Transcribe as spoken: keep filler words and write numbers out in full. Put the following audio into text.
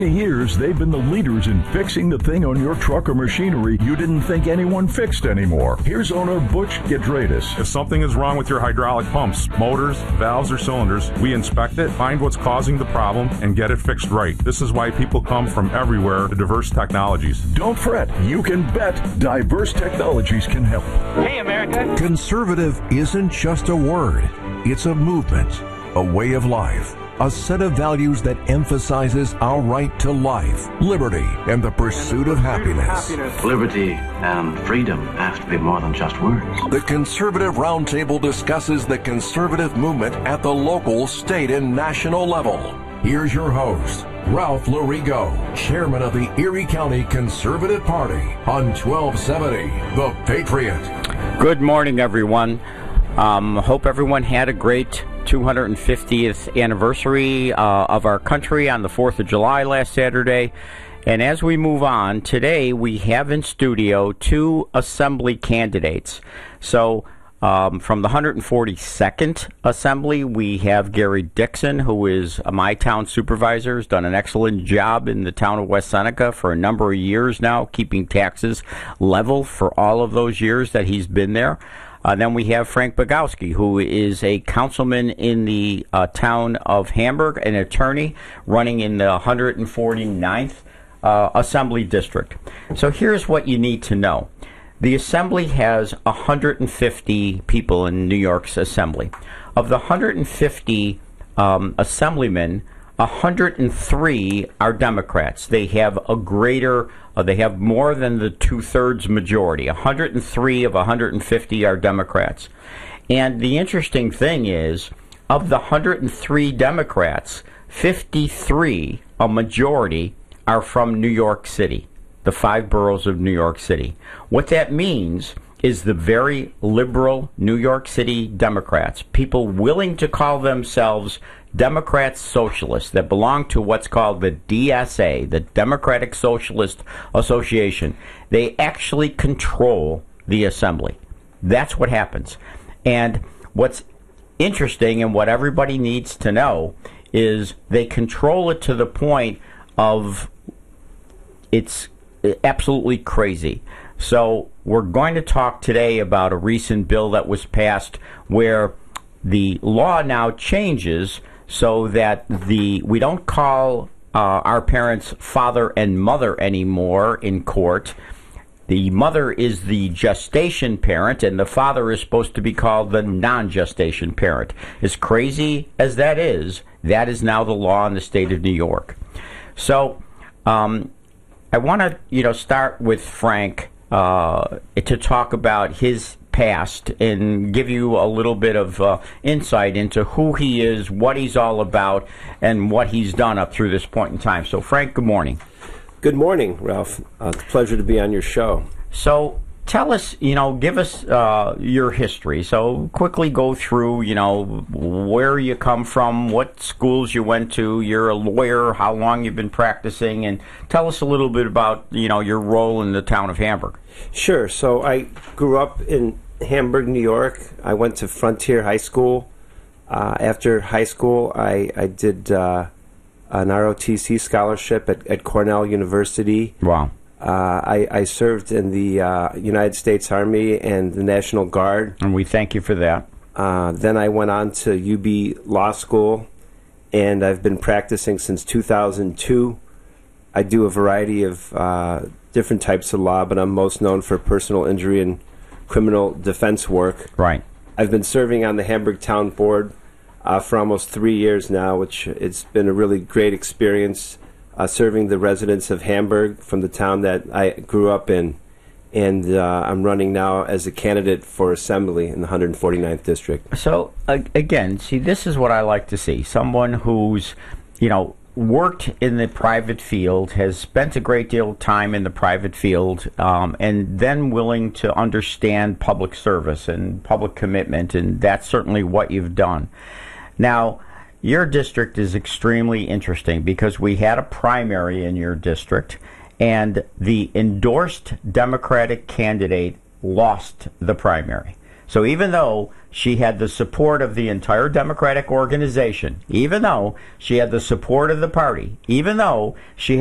Years, they've been the leaders in fixing the thing on your truck or machinery you didn't think anyone fixed anymore. Here's owner Butch Gidradis. If something is wrong with your hydraulic pumps, motors, valves, or cylinders, we inspect it, find what's causing the problem, and get it fixed right. This is why people come from everywhere to Diverse Technologies. Don't fret. You can bet Diverse Technologies can help. Hey, America. Conservative isn't just a word. It's a movement, a way of life. A set of values that emphasizes our right to life, liberty, and the pursuit of happiness. Liberty and freedom have to be more than just words. The Conservative Roundtable discusses the conservative movement at the local, state, and national level. Here's your host, Ralph Lorigo, chairman of the Erie County Conservative Party on twelve seventy The Patriot. Good morning, everyone. Um, hope everyone had a great two hundred fiftieth anniversary uh, of our country on the fourth of July last Saturday. And as we move on, today we have in studio two assembly candidates. So um, from the one hundred forty-second Assembly, we have Gary Dixon, who is my town supervisor, has done an excellent job in the town of West Seneca for a number of years now, keeping taxes level for all of those years that he's been there. Uh, then we have Frank Bogowski, who is a councilman in the uh, town of Hamburg, an attorney running in the one hundred forty-ninth uh, Assembly District. So here's what you need to know. The Assembly has one hundred fifty people in New York's Assembly. Of the one hundred fifty um, assemblymen, one hundred three are Democrats. They have a greater, uh, they have more than the two-thirds majority. one hundred three of one hundred fifty are Democrats. And the interesting thing is, of the one hundred three Democrats, fifty-three, a majority, are from New York City, the five boroughs of New York City. What that means is the very liberal New York City Democrats, people willing to call themselves Democrats Socialists that belong to what's called the D S A, the Democratic Socialist Association. They actually control the Assembly. That's what happens. And what's interesting and what everybody needs to know is they control it to the point of it's absolutely crazy. So we're going to talk today about a recent bill that was passed where the law now changes so that the we don't call uh, our parents father and mother anymore in court. The mother is the gestation parent, and the father is supposed to be called the non-gestation parent. As crazy as that is, that is now the law in the state of New York. So um, I want to, you know, start with Frank uh, to talk about his past and give you a little bit of uh, insight into who he is, what he's all about, and what he's done up through this point in time. So, Frank, good morning. Good morning, Ralph. Uh, it's a pleasure to be on your show. So, tell us, you know, give us uh, your history. So, quickly go through, you know, where you come from, what schools you went to, you're a lawyer, how long you've been practicing, and tell us a little bit about, you know, your role in the town of Hamburg. Sure. So, I grew up in Hamburg, New York. I went to Frontier High School. Uh, after high school, I, I did uh, an R O T C scholarship at, at Cornell University. Wow. Uh, I, I served in the uh, United States Army and the National Guard. And we thank you for that. Uh, then I went on to U B Law School, and I've been practicing since two thousand two. I do a variety of uh, different types of law, but I'm most known for personal injury and criminal defense work. Right. I've been serving on the Hamburg Town Board uh, for almost three years now, which it's been a really great experience uh, serving the residents of Hamburg from the town that I grew up in. And uh, I'm running now as a candidate for Assembly in the one hundred forty-ninth District. So, uh, again, see, this is what I like to see. Someone who's, you know, worked in the private field, has spent a great deal of time in the private field, um, and then willing to understand public service and public commitment, and that's certainly what you've done. Now, your district is extremely interesting because we had a primary in your district, and the endorsed Democratic candidate lost the primary. So even though she had the support of the entire Democratic organization, even though she had the support of the party, even though she